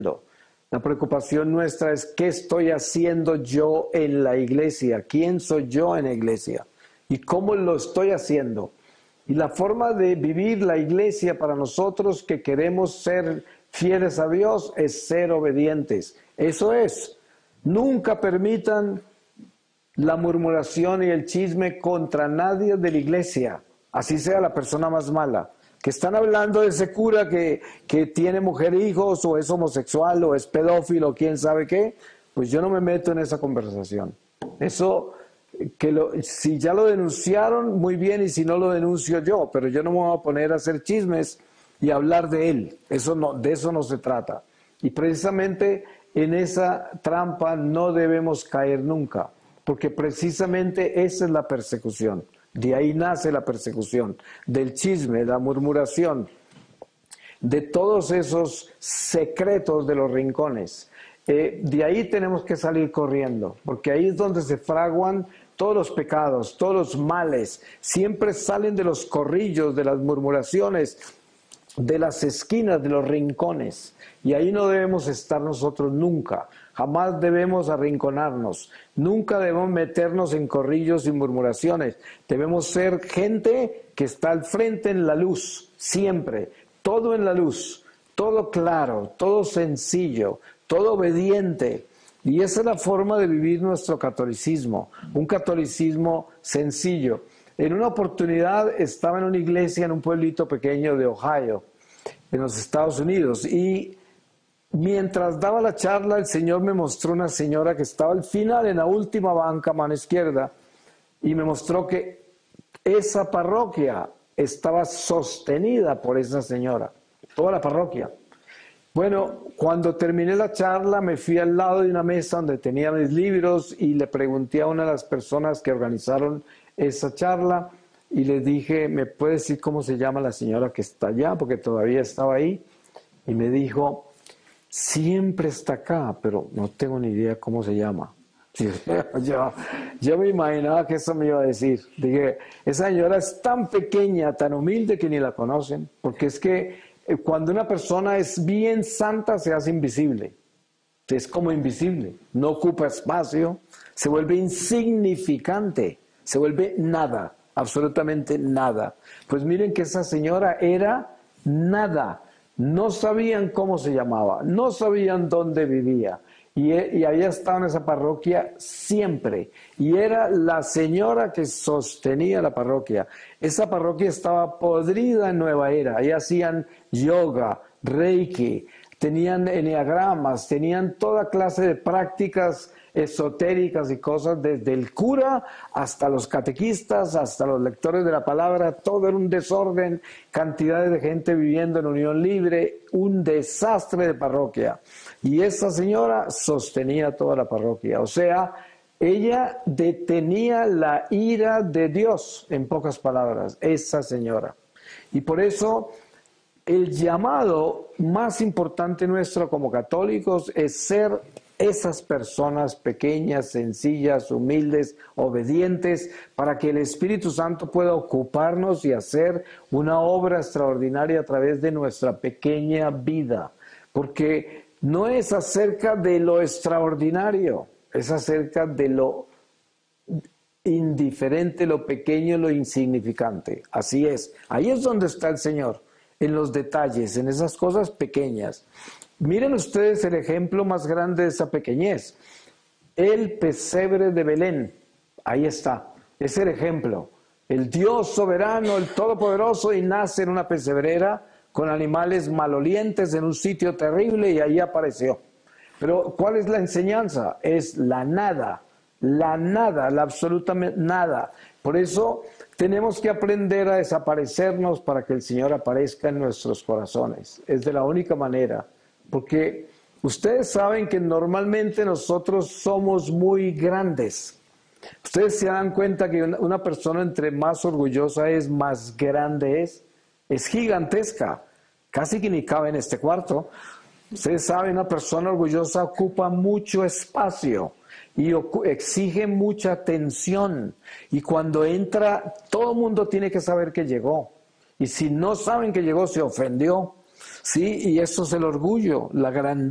La preocupación nuestra es qué estoy haciendo yo en la iglesia, quién soy yo en la iglesia y cómo lo estoy haciendo. Y la forma de vivir la iglesia para nosotros que queremos ser fieles a Dios es ser obedientes. Eso es, nunca permitan la murmuración y el chisme contra nadie de la iglesia, así sea la persona más mala. Que están hablando de ese cura que tiene mujer e hijos, o es homosexual, o es pedófilo, quién sabe qué, pues yo no me meto en esa conversación. Eso, si ya lo denunciaron, muy bien, y si no lo denuncio yo, pero yo no me voy a poner a hacer chismes y hablar de él. Eso no, de eso no se trata. Y precisamente en esa trampa no debemos caer nunca, porque precisamente esa es la persecución. De ahí nace la persecución, del chisme, de la murmuración, de todos esos secretos de los rincones. De ahí tenemos que salir corriendo, porque ahí es donde se fraguan todos los pecados, todos los males. Siempre salen de los corrillos, de las murmuraciones, de las esquinas, de los rincones. Y ahí no debemos estar nosotros nunca. Jamás debemos arrinconarnos, nunca debemos meternos en corrillos y murmuraciones. Debemos ser gente que está al frente en la luz, siempre, todo en la luz, todo claro, todo sencillo, todo obediente. Y esa es la forma de vivir nuestro catolicismo, un catolicismo sencillo. En una oportunidad estaba en una iglesia en un pueblito pequeño de Ohio, en los Estados Unidos, y mientras daba la charla, el Señor me mostró una señora que estaba al final, en la última banca, mano izquierda, y me mostró que esa parroquia estaba sostenida por esa señora, toda la parroquia. Bueno, cuando terminé la charla, me fui al lado de una mesa donde tenía mis libros y le pregunté a una de las personas que organizaron esa charla y le dije, ¿me puede decir cómo se llama la señora que está allá? Porque todavía estaba ahí. Y me dijo, siempre está acá, pero no tengo ni idea cómo se llama. Yo me imaginaba que eso me iba a decir. Dije, esa señora es tan pequeña, tan humilde que ni la conocen, porque es que cuando una persona es bien santa se hace invisible. Es como invisible, no ocupa espacio, se vuelve insignificante, se vuelve nada, absolutamente nada. Pues miren que esa señora era nada. No sabían cómo se llamaba, no sabían dónde vivía y había estado en esa parroquia siempre y era la señora que sostenía la parroquia. Esa parroquia estaba podrida en Nueva Era, ahí hacían yoga, reiki, tenían enneagramas, tenían toda clase de prácticas esotéricas y cosas, desde el cura hasta los catequistas, hasta los lectores de la palabra, todo era un desorden, cantidades de gente viviendo en unión libre, un desastre de parroquia. Y esa señora sostenía toda la parroquia, o sea, ella detenía la ira de Dios, en pocas palabras, esa señora. Y por eso el llamado más importante nuestro como católicos es ser esas personas pequeñas, sencillas, humildes, obedientes, para que el Espíritu Santo pueda ocuparnos y hacer una obra extraordinaria a través de nuestra pequeña vida. Porque no es acerca de lo extraordinario, es acerca de lo indiferente, lo pequeño, lo insignificante. Así es, ahí es donde está el Señor, en los detalles, en esas cosas pequeñas. Miren ustedes el ejemplo más grande de esa pequeñez. El pesebre de Belén. Ahí está. Es el ejemplo. El Dios soberano, el Todopoderoso, y nace en una pesebrera con animales malolientes en un sitio terrible y ahí apareció. Pero ¿cuál es la enseñanza? Es la nada, la absolutamente nada. Por eso tenemos que aprender a desaparecernos para que el Señor aparezca en nuestros corazones. Es de la única manera. Porque ustedes saben que normalmente nosotros somos muy grandes. Ustedes se dan cuenta que una persona entre más orgullosa es, más grande es gigantesca. Casi que ni cabe en este cuarto. Ustedes saben, una persona orgullosa ocupa mucho espacio y exige mucha atención. Y cuando entra, todo el mundo tiene que saber que llegó. Y si no saben que llegó, se ofendió. Sí, y eso es el orgullo, la grandeza.